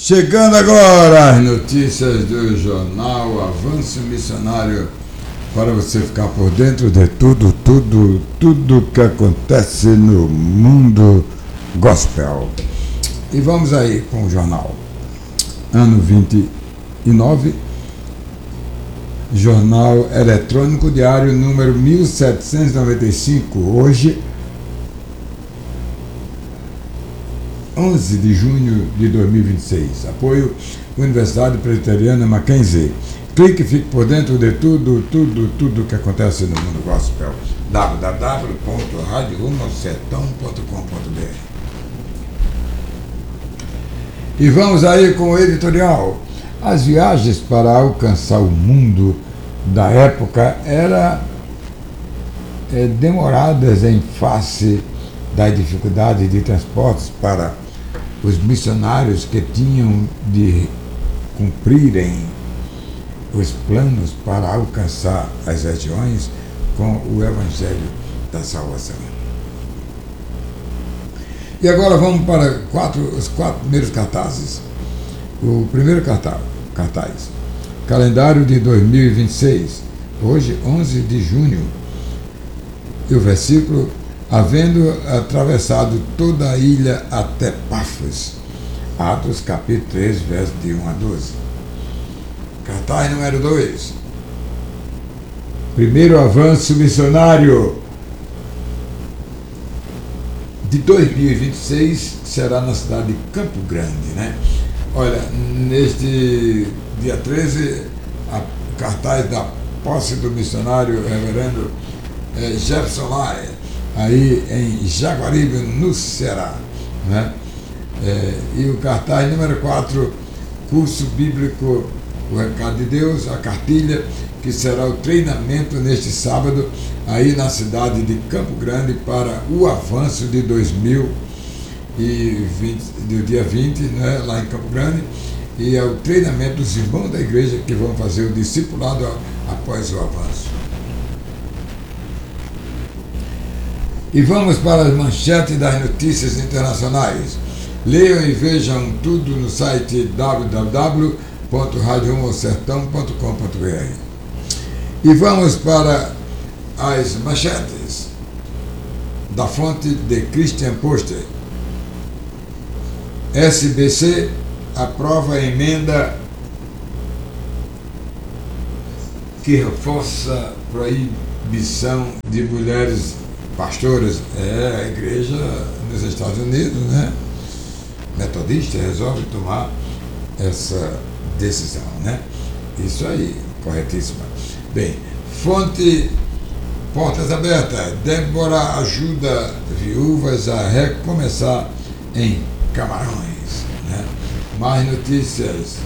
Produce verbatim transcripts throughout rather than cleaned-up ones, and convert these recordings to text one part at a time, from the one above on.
Chegando agora as notícias do jornal Avanço Missionário, para você ficar por dentro de tudo, tudo, tudo que acontece no mundo gospel. E vamos aí com o jornal. Ano vinte e nove, Jornal Eletrônico Diário número mil setecentos e noventa e cinco, hoje, onze de junho de dois mil e vinte e seis. Apoio Universidade Presbiteriana Mackenzie. Clique e fique por dentro de tudo, tudo, tudo que acontece no mundo gospel. w w w ponto rádio rumo ao sertão ponto com ponto b r. E vamos aí com o editorial. As viagens para alcançar o mundo da época eram é, demoradas em face das dificuldades de transportes para os missionários que tinham de cumprirem os planos para alcançar as regiões com o Evangelho da Salvação. E agora vamos para quatro, os quatro primeiros cartazes. O primeiro cartaz, cartaz, calendário de dois mil e vinte e seis, hoje onze de junho, e o versículo: havendo atravessado toda a ilha até Pafos. Atos capítulo três, versos de um a doze. Cartaz número dois. Primeiro avanço missionário de dois mil e vinte e seis será na cidade de Campo Grande, né? Olha, neste dia treze, a cartaz da posse do missionário reverendo eh, Jefferson Lai, aí em Jaguaribe, no Ceará, né? É, e o cartaz número quatro, curso bíblico O Recado de Deus, a cartilha, que será o treinamento neste sábado, aí na cidade de Campo Grande, para o avanço de dois mil e vinte, do dia vinte, né, lá em Campo Grande, e é o treinamento dos irmãos da igreja que vão fazer o discipulado após o avanço. E vamos para as manchetes das notícias internacionais. Leiam e vejam tudo no site w w w ponto rádio rumo ao sertão ponto com ponto b r. E vamos para as manchetes da fonte de Christian Post. S B C aprova a emenda que reforça a proibição de mulheres pastoras. É a igreja nos Estados Unidos, né? Metodista, resolve tomar essa decisão, né? Isso aí, corretíssima. Bem, fonte Portas Abertas. Débora ajuda viúvas a recomeçar em Camarões, né? Mais notícias.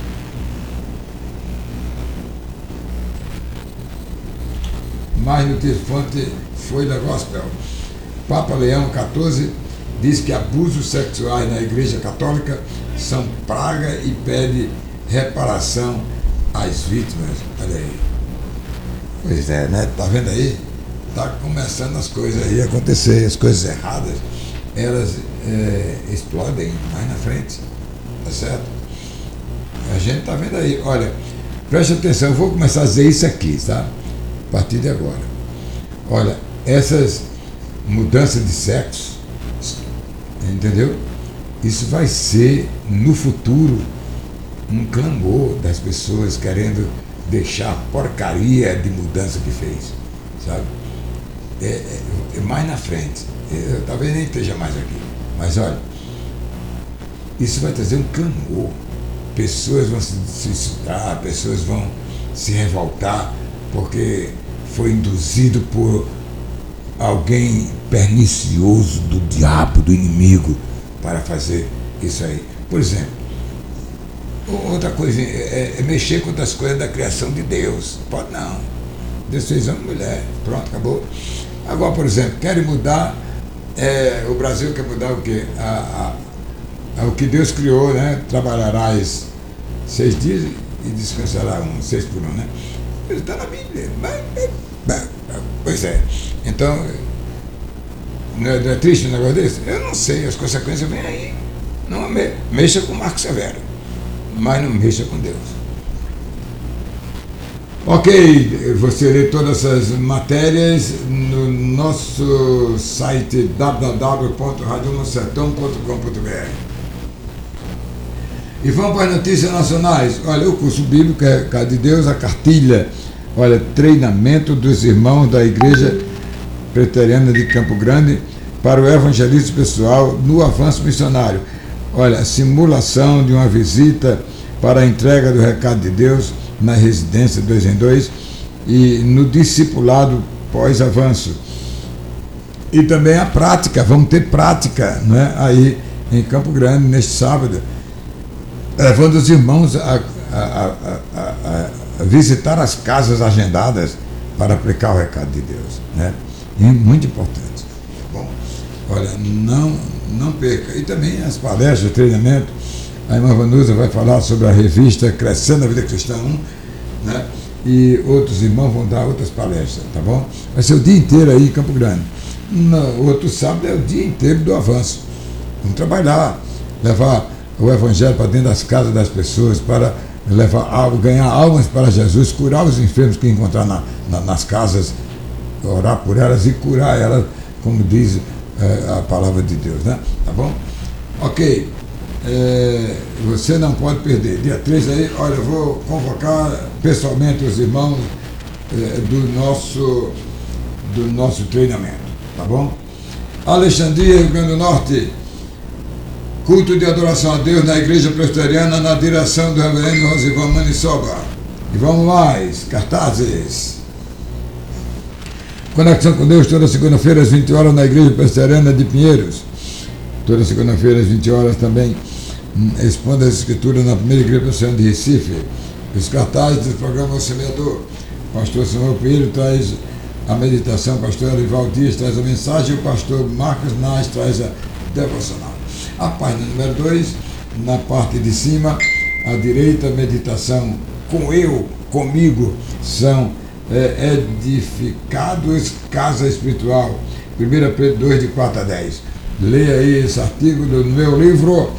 Mais notícias. Fonte Folha Gospel. Papa Leão quatorze diz que abusos sexuais na Igreja Católica são praga e pede reparação às vítimas. Olha aí. Pois é, né? Tá vendo aí? Tá começando as coisas aí a acontecer, as coisas erradas, elas é, explodem mais na frente, tá certo? A gente tá vendo aí. Olha, preste atenção, eu vou começar a dizer isso aqui, tá? A partir de agora. Olha, essas mudanças de sexo, entendeu? Isso vai ser, no futuro, um clamor das pessoas querendo deixar a porcaria de mudança que fez, sabe? É, é, é mais na frente. Eu, talvez nem esteja mais aqui. Mas olha, isso vai trazer um clamor. Pessoas vão se suicidar, pessoas vão se revoltar, porque foi induzido por alguém pernicioso do diabo, do inimigo, para fazer isso aí. Por exemplo, outra coisa é, é mexer com outras coisas da criação de Deus. Pode não. Deus fez homem e mulher. Pronto, acabou. Agora, por exemplo, querem mudar, é, o Brasil quer mudar o quê? A, a, a, o que Deus criou, né? Trabalharás seis dias e descansará um, seis por um, né? Isso está na Bíblia. Mas, pois é. Então, não é, não é triste um negócio desse? Eu não sei, as consequências vêm aí. Não me, mexa com o Marco Severo. mas não mexa com Deus. Ok, você lê todas essas matérias no nosso site w w w ponto radio no sertão ponto com ponto b r. E vamos para as notícias nacionais. Olha, o curso bíblico é Casa de Deus, a cartilha. Olha, treinamento dos irmãos da Igreja Presbiteriana de Campo Grande para o evangelismo pessoal no avanço missionário. Olha, simulação de uma visita para a entrega do recado de Deus na residência dois em dois e no discipulado pós-avanço. E também a prática, vamos ter prática, né, aí em Campo Grande, neste sábado, levando os irmãos a, a, a, a, a visitar as casas agendadas para aplicar o recado de Deus, né? E é muito importante. Bom, olha, não, não perca. E também as palestras, treinamento. A irmã Vanusa vai falar sobre a revista Crescendo a Vida Cristã um, né? E outros irmãos vão dar outras palestras, tá bom? Vai ser o dia inteiro aí em Campo Grande. No outro sábado é o dia inteiro do avanço. Vamos trabalhar, levar o evangelho para dentro das casas das pessoas, para levar, ganhar almas para Jesus, curar os enfermos que encontrar na, na, nas casas, orar por elas e curar elas, como diz é, a palavra de Deus, né? Tá bom? Ok. É, você não pode perder. Dia três aí, olha, eu vou convocar pessoalmente os irmãos é, do, nosso, do nosso treinamento, tá bom? Alexandria, Rio Grande do Norte, culto de adoração a Deus na Igreja Presbiteriana, na direção do reverendo Rosivan Manisoba. E vamos mais, cartazes. Conexão com Deus, toda segunda-feira às vinte horas na Igreja Presbiteriana de Pinheiros. Toda segunda-feira às vinte horas também expondo as escrituras na primeira Igreja Presbiteriana de Recife. Os cartazes do programa Auxiliador. Pastor Samuel Pinheiro traz a meditação, o pastor Arival Dias traz a mensagem, o pastor Marcos Nas traz a devocional. A página número dois, na parte de cima, à direita, meditação com eu, comigo, são é, edificados, casa espiritual. primeira Pedro dois, de quatro a dez. Leia aí esse artigo do meu livro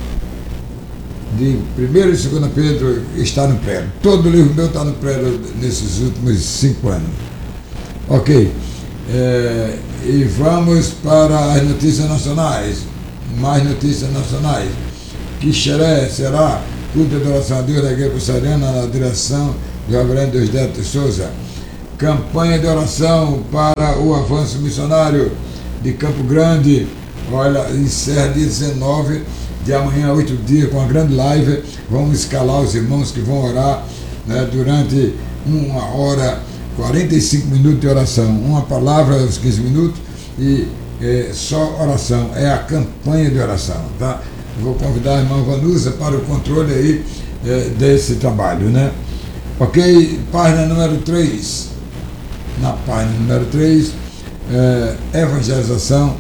de primeira e segunda Pedro, está no prelo. Todo livro meu está no prelo nesses últimos cinco anos. Ok. É, e vamos para as notícias nacionais. Mais notícias nacionais. Quixeré será culto de adoração a Deus da Igreja Presbiteriana na direção do reverendo Deusdedito de Souza. Campanha de oração para o avanço missionário de Campo Grande. Olha, encerra dia dezenove de amanhã, oito dias, com a grande live. Vamos escalar os irmãos que vão orar, né, durante uma hora, quarenta e cinco minutos de oração. Uma palavra aos quinze minutos e é, só oração. É a campanha de oração, tá? Eu vou convidar a irmã Vanusa para o controle aí é, desse trabalho, né? Ok, página número três. Na página número três, é, evangelização,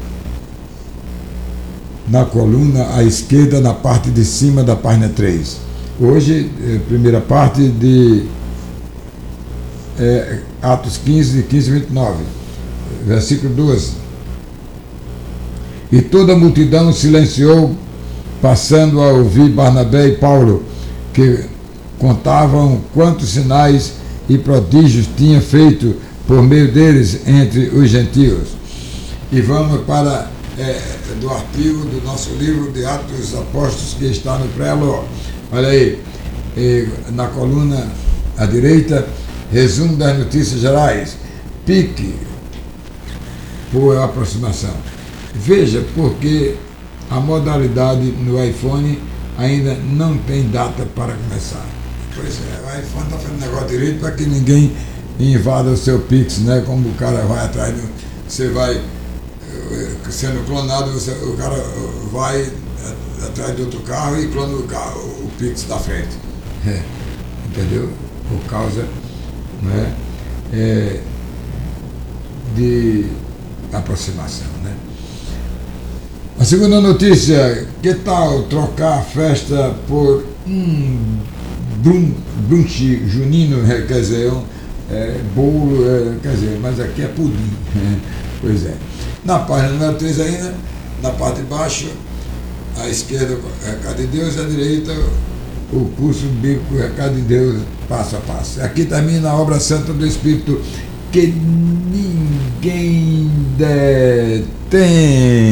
na coluna à esquerda, na parte de cima da página três. Hoje, é, primeira parte de é, Atos quinze, quinze, vinte e nove, versículo doze. E toda a multidão silenciou, passando a ouvir Barnabé e Paulo, que contavam quantos sinais e prodígios tinha feito por meio deles entre os gentios. E vamos para é, do artigo do nosso livro de Atos dos Apóstolos, que está no prelo. Olha aí, e, na coluna à direita, resumo das notícias gerais. Pique por aproximação. Veja, porque a modalidade no iPhone ainda não tem data para começar. Pois é, o iPhone está fazendo negócio direito para que ninguém invada o seu Pix, né? Como o cara vai atrás, do, você vai sendo clonado, você, o cara vai atrás de outro carro e clona o, carro, o Pix da frente. É, entendeu? Por causa, né, é, de aproximação, né? A segunda notícia, que tal trocar a festa por um brum, brunch junino, quer dizer, um é, bolo, é, quer dizer, mas aqui é pudim. Pois é. Na página número três ainda, na parte de baixo, à esquerda é Casa de Deus, à direita o curso bíblico Recado de Deus, passo a passo. Aqui termina a obra santa do Espírito que ninguém detém.